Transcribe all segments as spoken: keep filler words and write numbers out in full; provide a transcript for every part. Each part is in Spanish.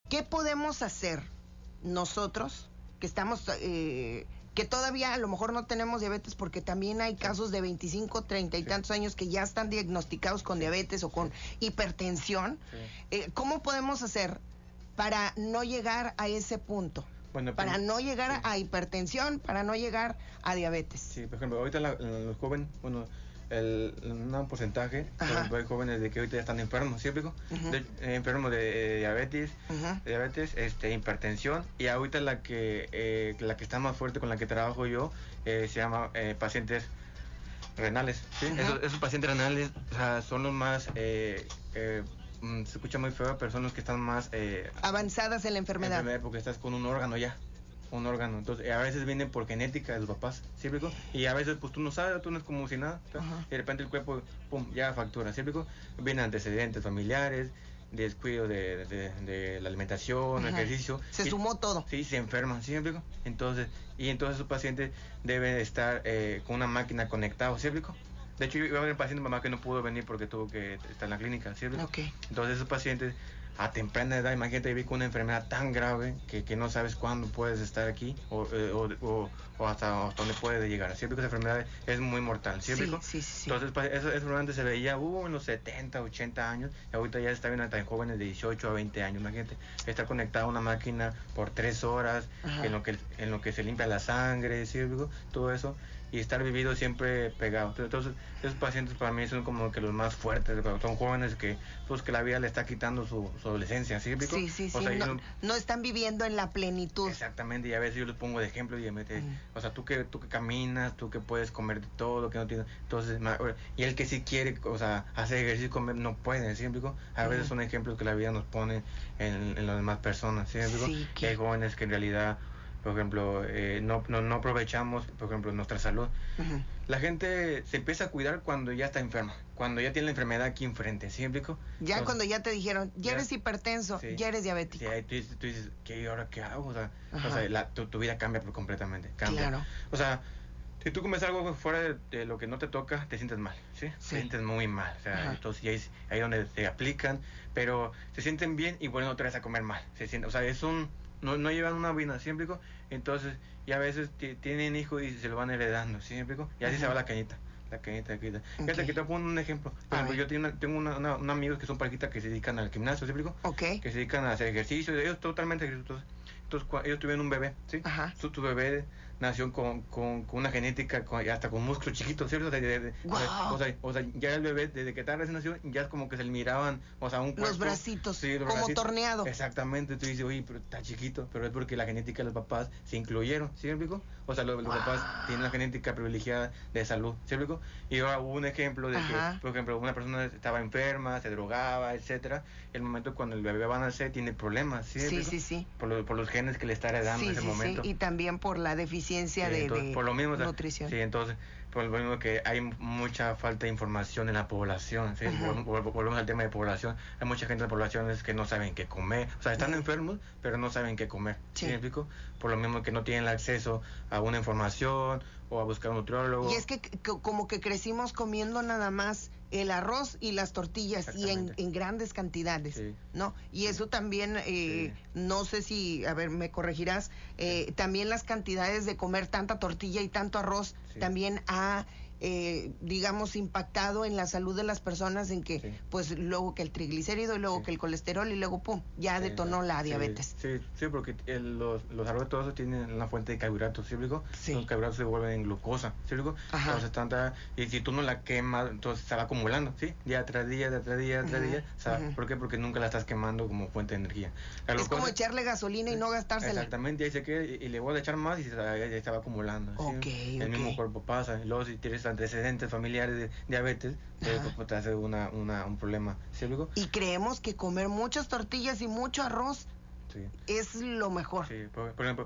¿Qué podemos hacer nosotros que estamos, eh, que todavía a lo mejor no tenemos diabetes, porque también hay casos de veinticinco, treinta y sí. tantos años que ya están diagnosticados con sí. diabetes o con sí. hipertensión? Sí. Eh, ¿Cómo podemos hacer para no llegar a ese punto? Bueno, para pues, no llegar sí. a hipertensión, para no llegar a diabetes. Sí, por ejemplo, ahorita la, los jóvenes, bueno, el, un porcentaje, por ejemplo, hay jóvenes de que ahorita ya están enfermos, ¿sí, pico? Uh-huh. de, eh, enfermos de, de diabetes, uh-huh. de diabetes, este, hipertensión, y ahorita la que, eh, la que está más fuerte, con la que trabajo yo, eh, se llama eh, pacientes renales, ¿sí? Uh-huh. Esos, esos pacientes renales, o sea, son los más, eh, eh, se escucha muy feo, pero son los que están más eh, avanzadas en la enfermedad. enfermedad porque estás con un órgano ya, un órgano. Entonces, a veces viene por genética de los papás, ¿sí, pico? Y a veces, pues tú no sabes, tú no es como si nada, uh-huh. y de repente el cuerpo, pum, ya factura, ¿sí, pico? Vienen antecedentes familiares, descuido de, de, de la alimentación, uh-huh. ejercicio. Se y, sumó todo. Sí, se enferman, ¿sí, pico? Entonces, y entonces su paciente debe estar eh, con una máquina conectada, ¿sí, pico? De hecho, yo iba a ver un paciente mamá que no pudo venir porque tuvo que estar en la clínica, ¿cierto? Okay. Entonces esos pacientes a temprana edad, imagínate vivir con una enfermedad tan grave que, que no sabes cuándo puedes estar aquí o, o, o, o hasta, hasta dónde puedes llegar, ¿cierto? Porque esa enfermedad es muy mortal, ¿cierto? Sí, sí, sí. Entonces eso, eso antes se veía uh, en los setenta, ochenta años, y ahorita ya está viendo hasta en jóvenes de dieciocho a veinte años, imagínate, estar conectado a una máquina por tres horas, en lo, que, en lo que se limpia la sangre, ¿cierto? Todo eso, y estar vivido siempre pegado. Entonces esos pacientes para mí son como que los más fuertes, son jóvenes que, pues, que la vida le está quitando su, su adolescencia, ¿sí? Sí, sí, o sí, sea, no, no, no están viviendo en la plenitud. Exactamente, y a veces yo les pongo de ejemplo y me mete, uh-huh. o sea, tú que tú que caminas, tú que puedes comer de todo, que no tienes, entonces, y el que sí quiere, o sea, hacer ejercicio y comer, no puede, ¿sí? A uh-huh. veces son ejemplos que la vida nos pone en, en las demás personas, ¿sí? Sí, que... que hay jóvenes que en realidad, por ejemplo, eh, no, no, no aprovechamos, por ejemplo, nuestra salud. Uh-huh. La gente se empieza a cuidar cuando ya está enferma, cuando ya tiene la enfermedad aquí enfrente, ¿sí, explico? Ya Entonces, cuando ya te dijeron, ya, ya eres hipertenso, sí, ya eres diabético. Sí, ahí tú, tú dices, ¿qué ahora qué hago? O sea, o sea la, tu, tu vida cambia completamente, cambia. Claro. O sea, si tú comes algo fuera de, de lo que no te toca, te sientes mal, ¿sí? sí. Te sientes muy mal, o sea, Ajá. entonces ahí es ahí donde te aplican, pero se sienten bien y vuelven otra vez a comer mal, se sienten, o sea, es un... No, no llevan una vida, ¿sí, me explico? Entonces, y a veces t- tienen hijos y se lo van heredando, ¿sí, me explico? Y así uh-huh. se va la cañita, la cañita, la cañita. Okay. Fíjate que te pongo un ejemplo. Por ejemplo, yo tengo, una, tengo una, una, una amigos que son parejitas que se dedican al gimnasio, ¿sí, me explico? Okay. Que se dedican a hacer ejercicio, ellos totalmente ejercicio. Entonces, ellos tuvieron un bebé, ¿sí? Ajá. Su, tu bebé nació con, con, con una genética, con, hasta con músculos chiquitos, ¿cierto? O sea, de, de, wow. o, sea, o sea, ya el bebé, desde que tal vez nació, ya es como que se le miraban, o sea, un cuerpo. Los bracitos, sí, los como bracitos, torneado. Exactamente, tú dices, oye, pero está chiquito, pero es porque la genética de los papás se incluyeron, ¿sí me explico? O sea, los, los wow. papás tienen una genética privilegiada de salud, ¿sí me explico? Y ahora hubo un ejemplo de Ajá. que, por ejemplo, una persona estaba enferma, se drogaba, etcétera. El momento cuando el bebé va a nacer tiene problemas, ¿sí? Sí, sí, sí. Por, lo, por los genes que le está heredando. Sí, en ese sí, momento. Sí, y también por la deficiencia sí, de, entonces, de por lo mismo, nutrición. Sí, entonces, por lo mismo que hay mucha falta de información en la población, ¿sí? Uh-huh. Volvemos al tema de población. Hay mucha gente en la población que no saben qué comer, o sea, están uh-huh. enfermos, pero no saben qué comer, ¿sí? ¿Sí me explico? Por lo mismo que no tienen el acceso a una información o a buscar un nutriólogo. Y es que, que como que crecimos comiendo nada más el arroz y las tortillas y en, en grandes cantidades, sí. ¿no? Y sí. eso también, eh, sí. no sé si, a ver, me corregirás, eh, sí. también las cantidades de comer tanta tortilla y tanto arroz sí. también ha, eh, digamos, impactado en la salud de las personas, en que, sí. pues, luego que el triglicérido y luego sí. que el colesterol y luego, pum, ya sí, detonó la diabetes. Sí, sí, sí porque el, los, los arroz todos tienen una fuente de carbohidratos, ¿sí? Sí. Los carbohidratos se vuelven en glucosa, ¿sí? Entonces, tanta, y si tú no la quemas, entonces se va acumulando, ¿sí? Día tras día, día tras día, tras uh-huh. día, ¿sabes? Uh-huh. ¿Por qué? Porque nunca la estás quemando como fuente de energía. La es glucosa, como echarle gasolina y no gastársela. Exactamente, ahí se queda y, y le voy a echar más y se, se, se va acumulando, ¿sí? Okay, el okay. mismo cuerpo pasa, y luego si tienes antecedentes familiares de diabetes, eh, pues te hace una, una, un problema, ¿sí? Luego, y creemos que comer muchas tortillas y mucho arroz sí. es lo mejor. Sí, por, por ejemplo,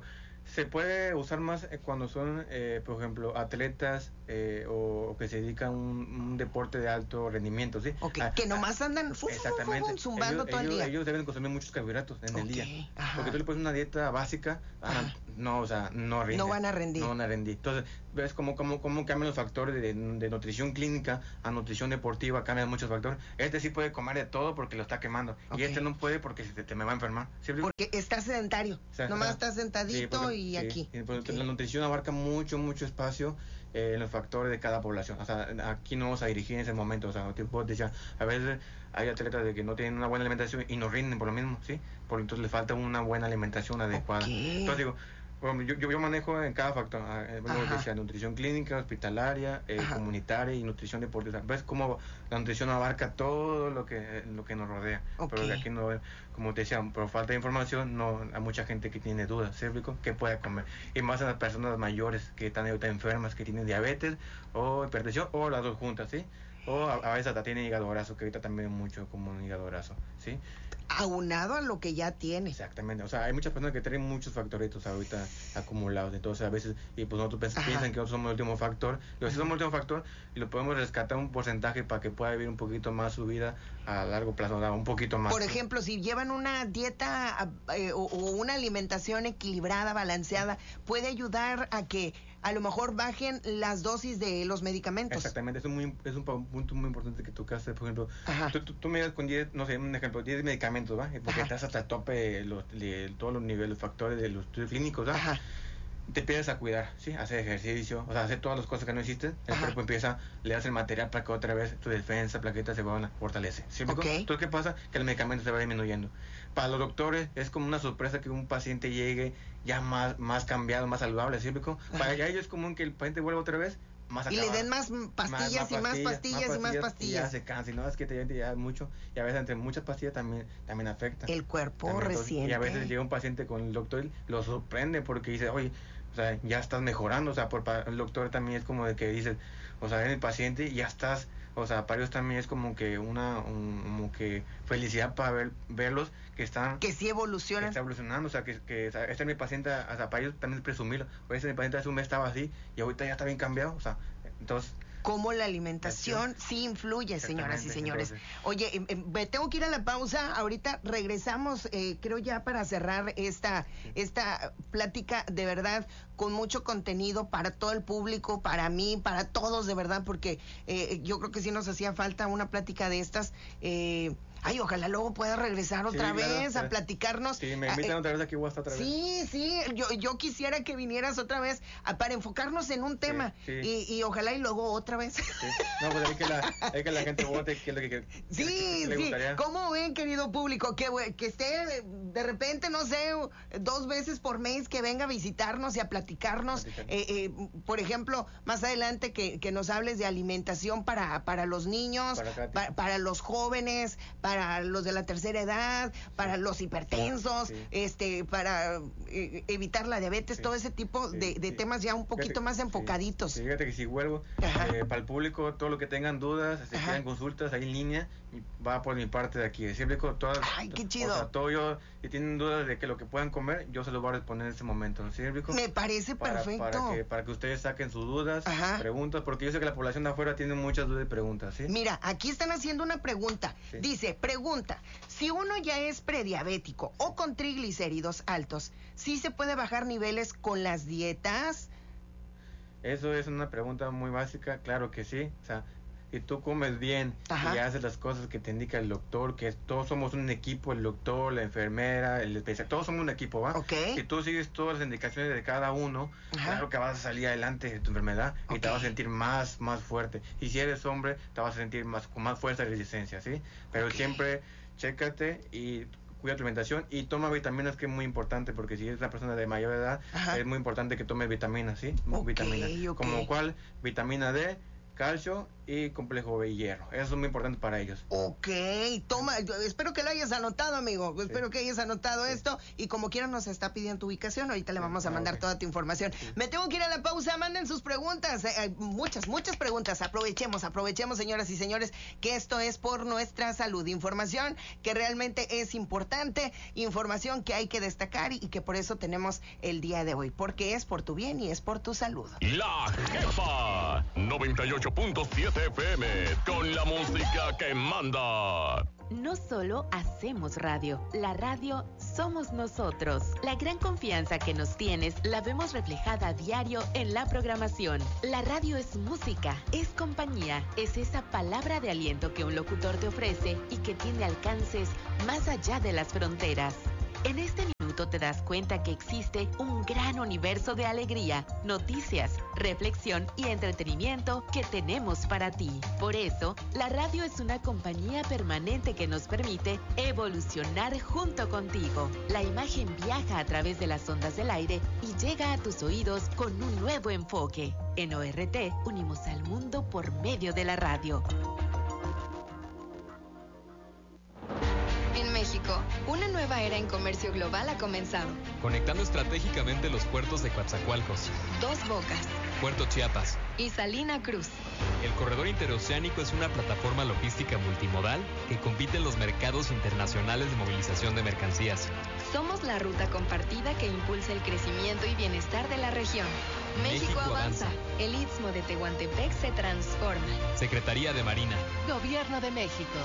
Se puede usar más cuando son, eh, por ejemplo, atletas eh, o, o que se dedican a un, un deporte de alto rendimiento, ¿sí? Okay, ah, que nomás andan fu, exactamente. Fu, fu, zumbando ellos, todo el ellos, día. Ellos deben consumir muchos carbohidratos en okay, el día. Ajá. Porque tú le pones una dieta básica, ah, no, o sea, no rinden. No van a rendir. No van a rendir. Entonces, ves cómo, cómo, cómo cambian los factores de, de nutrición clínica a nutrición deportiva, cambian muchos factores. Este sí puede comer de todo porque lo está quemando. Okay. Y este no puede porque se te, te me va a enfermar. ¿Sí? Porque está sedentario. O sea, nomás está sentadito sí, porque, y sí, aquí. Y pues, okay. La nutrición abarca mucho, mucho espacio eh, en los factores de cada población. O sea, aquí no vamos a dirigir en ese momento. O sea, tipo, decía, a veces hay atletas de que no tienen una buena alimentación y no rinden por lo mismo, ¿sí? Por entonces les falta una buena alimentación adecuada. Okay. Entonces digo, bueno, yo, yo manejo en cada factor, eh, bueno, decía, nutrición clínica, hospitalaria, eh, comunitaria y nutrición deportiva. ¿Ves cómo la nutrición abarca todo lo que lo que nos rodea? Okay. Pero de aquí no, como te decía, por falta de información, no hay mucha gente que tiene dudas, ¿sí? ¿Qué puede comer? Y más a las personas mayores que están ahorita enfermas, que tienen diabetes o hipertensión, o las dos juntas, ¿sí? O a, a veces hasta tiene hígado graso, que ahorita también es mucho como un hígado graso, ¿sí? Aunado a lo que ya tiene. Exactamente, o sea, hay muchas personas que tienen muchos factoritos ahorita acumulados, entonces a veces, y pues nosotros pens- piensan que nosotros somos el último factor, pero si somos el último factor y lo podemos rescatar un porcentaje para que pueda vivir un poquito más su vida a largo plazo, un poquito más. Por ejemplo, si llevan una dieta eh, o, o una alimentación equilibrada, balanceada, puede ayudar a que a lo mejor bajen las dosis de los medicamentos. Exactamente, es un, muy, es un punto muy importante que tocaste, por ejemplo, tú, tú, tú miras con diez, no sé, un ejemplo, diez medicamentos, ¿va? Porque Ajá. estás hasta el tope de, los, de todos los niveles, los factores de los estudios clínicos, ¿va? Ajá. Te empiezas a cuidar, ¿sí? Hacer ejercicio, o sea, hacer todas las cosas que no hiciste, el Ajá. cuerpo empieza, le das el material para que otra vez tu defensa, plaquetas se van a fortalecer, ¿sí? Okay. Entonces, ¿qué pasa? Que el medicamento se va disminuyendo. Para los doctores es como una sorpresa que un paciente llegue ya más, más cambiado, más saludable, ¿sí? Para ellos es común que el paciente vuelva otra vez más acabado. Y le den más pastillas, más, más y más pastillas, más pastillas y más pastillas. Y ya se cansa, y no, es que te ya mucho, y a veces entre muchas pastillas también, también afecta. El cuerpo también, reciente. Y a veces llega un paciente con el doctor y lo sorprende porque dice, oye, o sea, ya estás mejorando, o sea, por para el doctor también es como de que dices, o sea, en el paciente ya estás, o sea, para ellos también es como que una, un, como que felicidad para ver, verlos que están... Que sí evolucionan. Que está evolucionando, o sea, que, que o sea, este es mi paciente, o sea, para ellos también es presumirlo, o este es mi paciente hace un mes estaba así y ahorita ya está bien cambiado, o sea, entonces... Cómo la alimentación sí influye, señoras y señores. Entonces. Oye, eh, eh, tengo que ir a la pausa. Ahorita regresamos, eh, creo ya para cerrar esta, esta plática de verdad con mucho contenido para todo el público, para mí, para todos de verdad, porque eh, yo creo que sí nos hacía falta una plática de estas. Eh, Ay, ojalá luego pueda regresar otra sí, vez claro, a platicarnos. Sí, me invitan eh, otra vez aquí, voy a estar otra vez. Sí, sí, yo, yo quisiera que vinieras otra vez a, para enfocarnos en un tema. Sí, sí. Y, y ojalá y luego otra vez. Sí. No, pues hay que la, hay que la gente vote, que es lo que, que, sí, que, que le sí. gustaría. ¿Cómo ven, querido público? Que, que esté de repente, no sé, dos veces por mes que venga a visitarnos y a platicarnos. Eh, eh, por ejemplo, más adelante que, que nos hables de alimentación para, para los niños, para, para, para los jóvenes, para para los de la tercera edad, para los hipertensos, sí. este, para eh, evitar la diabetes, sí. todo ese tipo sí, de, de sí. temas ya un poquito fíjate, más enfocaditos. Sí. Fíjate que si vuelvo, eh, para el público, todo lo que tengan dudas, si quieren consultas ahí en línea, va por mi parte de aquí. Siempre con todas, Ay, qué chido. O sea, todo yo, si tienen dudas de que lo que puedan comer, yo se los voy a responder en ese momento. ¿Sí, Me parece para, perfecto. Para que, para que ustedes saquen sus dudas, Ajá. preguntas, porque yo sé que la población de afuera tiene muchas dudas y preguntas, ¿sí? Mira, aquí están haciendo una pregunta. Sí. Dice, pregunta, si uno ya es prediabético o con triglicéridos altos, ¿sí se puede bajar niveles con las dietas? Eso es una pregunta muy básica, claro que sí. O sea, si tú comes bien Ajá. y haces las cosas que te indica el doctor, que todos somos un equipo, el doctor, la enfermera, el especialista, todos somos un equipo, ¿va? Okay. Si tú sigues todas las indicaciones de cada uno, Ajá. claro que vas a salir adelante de tu enfermedad okay. y te vas a sentir más, más fuerte. Y si eres hombre, te vas a sentir más con más fuerza y resistencia, ¿sí? Pero okay. siempre chécate y cuida tu alimentación y toma vitaminas, que es muy importante, porque si eres una persona de mayor edad, Ajá. es muy importante que tomes vitaminas, ¿sí? Okay, vitaminas. Okay. Como cuál, vitamina D, calcio y complejo B y hierro. Eso es muy importante para ellos. Ok, toma, espero que lo hayas anotado, amigo. Sí. Espero que hayas anotado sí. esto. Y como quieran nos está pidiendo tu ubicación. Ahorita le vamos a mandar okay. toda tu información. Sí. Me tengo que ir a la pausa. Manden sus preguntas. Eh, muchas, muchas preguntas. Aprovechemos, aprovechemos, señoras y señores, que esto es por nuestra salud. Información que realmente es importante. Información que hay que destacar y que por eso tenemos el día de hoy. Porque es por tu bien y es por tu salud. La Jefa noventa y ocho punto siete F M con la música que manda. No solo hacemos radio, la radio somos nosotros. La gran confianza que nos tienes la vemos reflejada a diario en la programación. La radio es música, es compañía, es esa palabra de aliento que un locutor te ofrece y que tiene alcances más allá de las fronteras. En este minuto te das cuenta que existe un gran universo de alegría, noticias, reflexión y entretenimiento que tenemos para ti. Por eso, la radio es una compañía permanente que nos permite evolucionar junto contigo. La imagen viaja a través de las ondas del aire y llega a tus oídos con un nuevo enfoque. En O R T, unimos al mundo por medio de la radio. En México, una nueva era en comercio global ha comenzado. Conectando estratégicamente los puertos de Coatzacoalcos, Dos Bocas, Puerto Chiapas y Salina Cruz. El corredor interoceánico es una plataforma logística multimodal que compite en los mercados internacionales de movilización de mercancías. Somos la ruta compartida que impulsa el crecimiento y bienestar de la región. México, México avanza. avanza. El Istmo de Tehuantepec se transforma. Secretaría de Marina. Gobierno de México.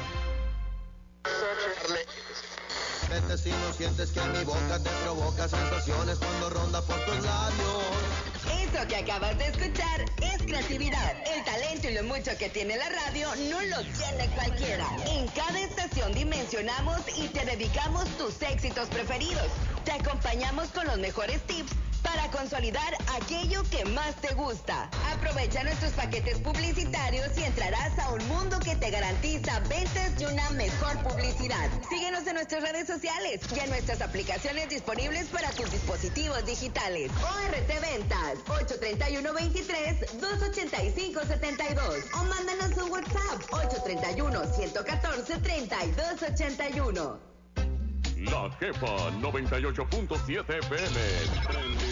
Vete si no sientes que mi boca te provoca sensaciones cuando ronda por tus labios. Eso que acabas de escuchar es creatividad. El talento y lo mucho que tiene la radio no lo tiene cualquiera. En cada estación dimensionamos y te dedicamos tus éxitos preferidos. Te acompañamos con los mejores tips para consolidar aquello que más te gusta. Aprovecha nuestros paquetes publicitarios y entrarás a un mundo que te garantiza ventas y una mejor publicidad. Síguenos en nuestras redes sociales y en nuestras aplicaciones disponibles para tus dispositivos digitales. O R T Ventas, ocho tres uno, veintitrés, dos ochenta y cinco, setenta y dos. O mándanos un WhatsApp, ocho tres uno, ciento catorce, treinta y dos ochenta y uno. La Jefa noventa y ocho punto siete F M.